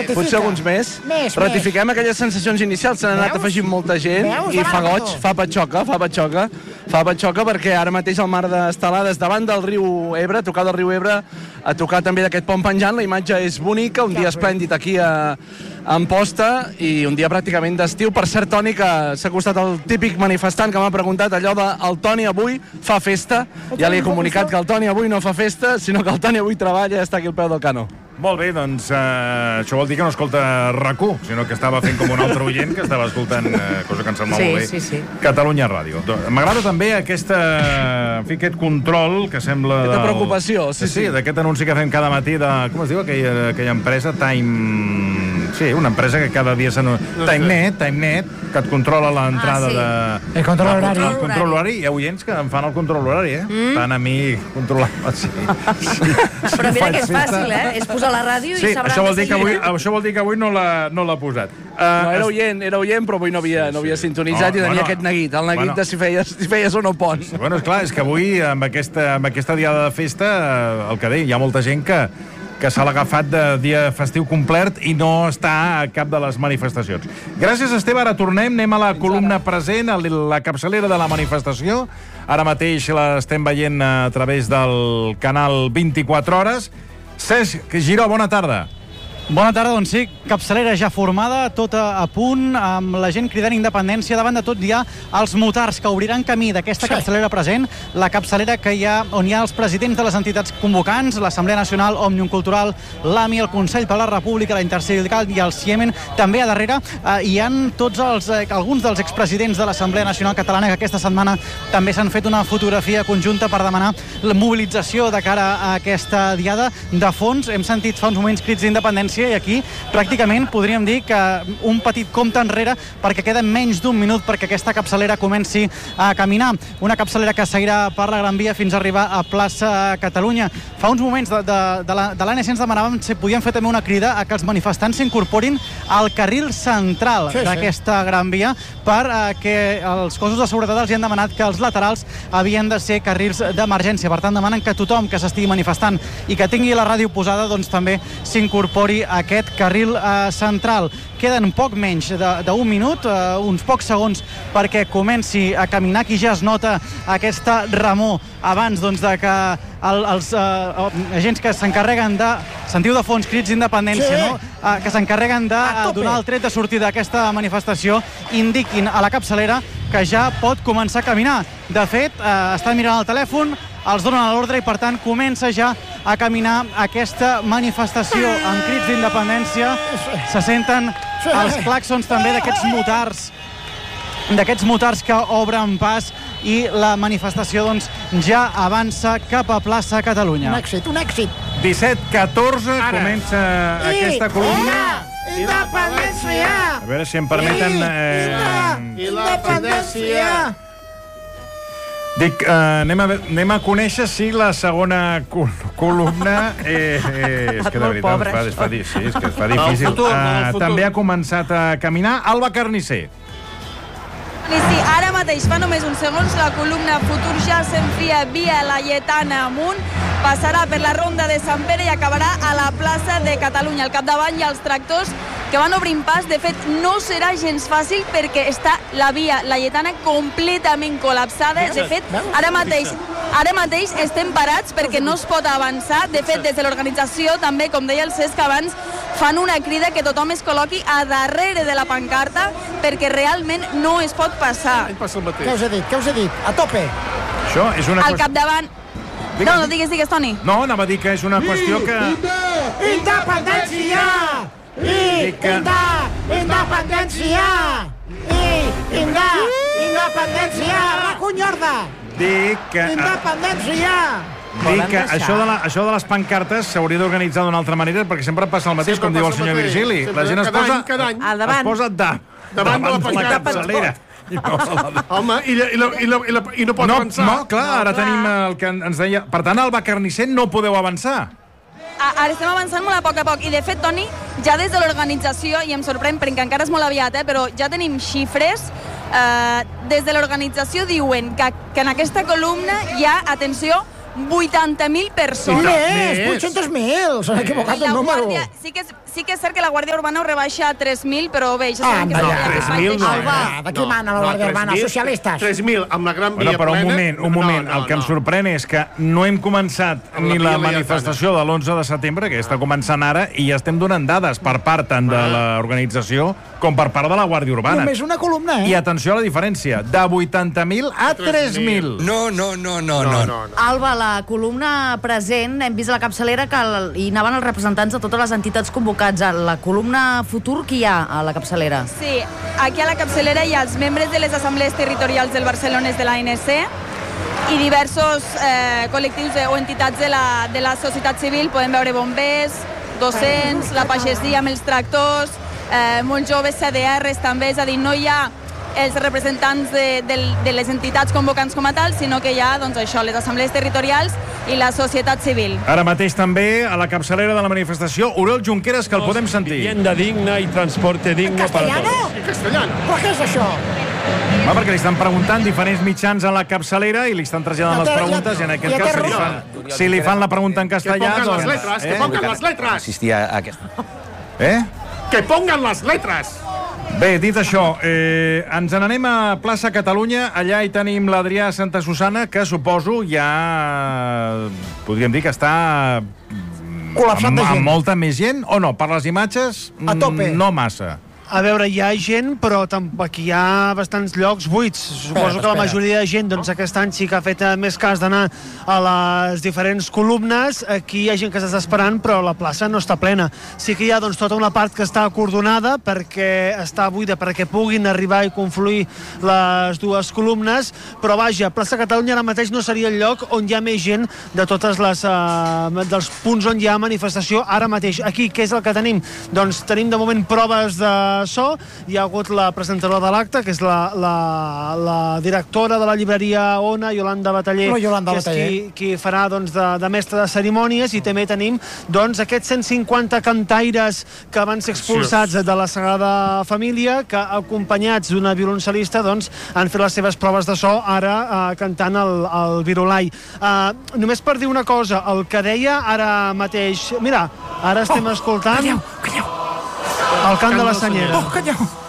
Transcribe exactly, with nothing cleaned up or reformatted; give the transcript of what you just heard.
Ratifica. potser alguns més. Més, Ratifiquem aquelles sensacions inicials, s'han anat Veus? afegint molta gent Veus? i Va, fa va, goig, va. fa patxoca, fa patxoca, fa patxoca perquè ara mateix el mar d'estelades davant del riu Ebre, a tocar del riu Ebre, a tocar també d'aquest pont penjant, la imatge és bonica, un dia esplèndid aquí a, a Amposta i un dia pràcticament d'estiu. Per cert, Toni, que s'ha costat el típic manifestant que m'ha preguntat allò de el Toni avui fa festa. Ja li he comunicat que el Toni avui no fa festa, sinó que el Toni avui treballa i està aquí al peu del canó. Molt bé, doncs uh, això vol dir que no escolta RAC u, sinó que estava fent com un altre oient que estava escoltant, uh, cosa que em sembla Sí, molt bé, sí, sí. Catalunya Ràdio. Do- M'agrada també aquesta, en fi, aquest control que sembla... Aquesta del- preocupació, sí, sí. d'aquest anunci que fem cada matí de... Com es diu aquella, aquella empresa? Time... Sí, una empresa que cada dia s'han... TimeNet, TimeNet, que et controla l'entrada Ah, sí. de... El control horari. El control horari. Hi ha oients que em fan el control horari, eh? Mm? Tant a mi controlar-me, sí. sí. Però mira faig que és festa. fàcil, eh? És posar la ràdio Sí, i sabrà això vol, de dir que avui, seguida. això vol dir que avui no l'ha no l'ha posat. Uh, No, era oient, era oient, però avui no havia, no havia sintonitzat No, i tenia bueno, aquest neguit, el neguit bueno. de si feies, si feies o no pont. Bueno, és clar, és que avui, amb aquesta, amb aquesta diada de festa, eh, el que deia, hi ha molta gent que, que s'ha agafat de dia festiu complet i no està a cap de les manifestacions. Gràcies, Esteve. Ara tornem, anem a la columna present, a la capçalera de la manifestació. Ara mateix l'estem veient a través del canal vint-i-quatre hores. Cesc Giró, bona tarda. Bona tarda, doncs sí, capçalera ja formada, tota a punt, amb la gent cridant independència. Davant de tot hi ha els motars que obriran camí d'aquesta Sí. capçalera present, la capçalera que hi ha, on hi ha els presidents de les entitats convocants, l'Assemblea Nacional, Òmnium Cultural, l'A M I, el Consell per la República, la Intersindical i el Ciemen. També a darrere eh, hi han tots els, eh, alguns dels expresidents de l'Assemblea Nacional Catalana que aquesta setmana també s'han fet una fotografia conjunta per demanar la mobilització de cara a aquesta diada. De fons, hem sentit fa uns moments crits d'independència i aquí pràcticament podríem dir que un petit compte enrere perquè queda menys d'un minut perquè aquesta capçalera comenci a caminar. Una capçalera que seguirà per la Gran Via fins a arribar a plaça Catalunya. Fa uns moments de, de, de l'A N S ens demanàvem si podien fer també una crida a que els manifestants s'incorporin al carril central Sí, sí. d'aquesta Gran Via per eh, que els cossos de seguretat els hi han demanat que els laterals havien de ser carrils d'emergència. Per tant, demanen que tothom que s'estigui manifestant i que tingui la ràdio posada doncs també s'incorpori a aquest carril eh, central. Queden poc menys d'un minut, eh, uns pocs segons perquè comenci a caminar. Aquí ja es nota aquesta remor abans doncs, de que el, els eh, agents que s'encarreguen de... Sentiu de fons crits d'independència, Sí. no? Eh, que s'encarreguen de A eh, tope. donar el tret de sortida d'aquesta manifestació, indiquin a la capçalera que ja pot començar a caminar. De fet, eh, està mirant el telèfon, els donen l'ordre i, per tant, comença ja a caminar aquesta manifestació amb crits d'independència. Se senten els clàxons també d'aquests motards, d'aquests motards que obren pas i la manifestació doncs, ja avança cap a plaça Catalunya. Un èxit, un èxit. disset catorze Ara. comença aquesta columna. Independència! A veure si em permeten... Eh, Independència! dic, eh, anem, a, ve- anem a conèixer si la segona col columna... Eh, eh, és que de Molt veritat pobre, es fa, es fa, di- sí, és que es fa difícil. futur, el Eh, futur. també ha començat a caminar Alba Carnisser. I sí, ara mateix, fa només uns segons, la columna Futur ja s'enfia via la Lletana amunt, passarà per la ronda de Sant Pere i acabarà a la plaça de Catalunya. Al capdavant hi ha els tractors que van obrint pas. De fet, no serà gens fàcil perquè està la via La Lletana completament col·lapsada. De fet, ara mateix, ara mateix estem parats perquè no es pot avançar. De fet, des de l'organització també, com deia el Cesc abans, fan una crida que tothom es col·loqui a darrere de la pancarta perquè realment no es pot passar. Passa el mateix. Què us he dit? Què us he dit? A tope! Això és una Al qüestió... capdavant... No, no, digues, digues, Toni. No, anava a dir que és una qüestió que... Independència! I Dic que- inda, independència! I inda, independència! Recuny ordre! Dic que... Independència! Dic que això de, la, això de les pancartes s'hauria d'organitzar d'una altra manera perquè sempre passa el mateix, Sempre com diu el passa el senyor mateix. Virgili. Sempre, La gent es cada posa, any, cada any. Al davant. es posa da, Davant de la pancarta. capçalera. I no, a la- Home, i, la, i, la, i, la, i, la, i no pot no, avançar. no, clar, ara tenim el que ens deia... Per tant, Alba Carnisser, no podeu avançar. A- Ara estem avançant molt a poc a poc. I, de fet, Toni, ja des de l'organització, i em sorprèn perquè encara és molt aviat, eh, però ja tenim xifres, eh, des de l'organització diuen que, que en aquesta columna hi ha, atenció, vuitanta mil persones. Més, vuit-cents mil, s'han equivocat I la el número. Guàrdia, sí que, és, sí que és cert que la Guàrdia Urbana ho rebaixa a tres mil, però bé, això Ah, sabem que no, seria tres que mil no. baixi. Alba, de qui mana la Guàrdia Urbana? Els socialistes. tres mil amb la Gran Via Bueno, però un plena. moment, un moment. No, no, el que em no. sorprèn és que no hem començat Amb la ni la Via manifestació de l'onze de setembre, que està començant ara, i ja estem donant dades per part tant de l'organització com per part de la Guàrdia Urbana. Només una columna, eh? I atenció a la diferència, de vuitanta mil a tres mil. No, no, no, no, No, no. no, no. Alba, la columna present, hem vist a la capçalera que el, hi anaven els representants de totes les entitats convocats. A la columna futur, qui hi ha a la capçalera? Sí, aquí a la capçalera hi ha els membres de les assemblees territorials del Barcelones de l'A N C i diversos eh, col·lectius o entitats de la, de la societat civil. Podem veure bombers, docents, la pagesia amb els tractors, eh, molts joves C D Rs també, és a dir, no hi ha els representants de, de, de les entitats convocants com a tal, sinó que hi ha, doncs això, les assemblees territorials i la societat civil. Ara mateix també a la capçalera de la manifestació, Oriol Junqueras, que el podem sentir. Vivienda digna y transporte digno para Castellano? todos. En castellano. Però què és això? Va, perquè li estan preguntant diferents mitjans a la capçalera i li estan traslladant Ja les té- preguntes ja- i en aquest ja cas té si li, raó. fan, si li fan la pregunta en Que castellà, pongan las doncs... letras, que pongan las letras. Assistir a aquesta... Eh? Que pongan las letras. Bé, dit això, eh, ens n'anem a plaça Catalunya. Allà hi tenim l'Adrià Santa Susana, que suposo ja podríem dir que està Col·lapsat amb, de gent. amb molta més gent, o no? Per les imatges, A tope. mm, no massa. A veure, hi ha gent, però tampoc hi ha bastants llocs buits. Suposo que la espera. majoria de gent, doncs, aquest any sí que ha fet eh, més cas d'anar a les diferents columnes. Aquí hi ha gent que s'està esperant, però la plaça no està plena. Sí que hi ha, doncs, tota una part que està acordonada perquè està buida, perquè puguin arribar i confluir les dues columnes, però vaja, plaça Catalunya ara mateix no seria el lloc on hi ha més gent de totes les eh, dels punts on hi ha manifestació ara mateix. Aquí, què és el que tenim? Doncs tenim de moment proves de so. Hi ha hagut la presentadora de l'acte, que és la, la, la directora de la llibreria Ona, Yolanda Bataller, La Yolanda que és Bataller. qui, qui farà, doncs, de, de mestre de cerimònies, i també tenim, doncs, aquests cent cinquanta cantaires que van ser expulsats de la Sagrada Família, que acompanyats d'una violoncel·lista, doncs, han fet les seves proves de so ara eh, cantant el, el Virolai. Eh, només per dir una cosa, el que deia ara mateix... Mira, ara estem escoltant... Calleu, calleu. El cant de la Senyera. Oh, calleu.